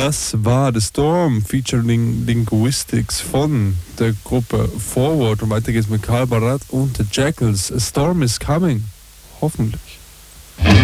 Das war The Storm featuring Linguistics von der Gruppe Forward. Und weiter geht's mit Karl Barat und The Jackals. A Storm is coming. Hoffentlich.